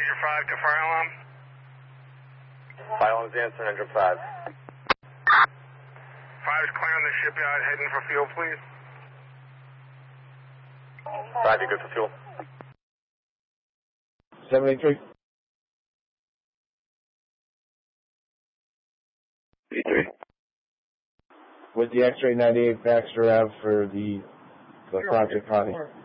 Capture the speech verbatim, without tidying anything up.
Danger five to fire alarm. Fire alarm's answering, engine five. Five's clearing the shipyard, heading for fuel, please. Five, you good for fuel? seventy-three. eighty-three. With the X-ray ninety-eight Baxter out for the, the Project Connie.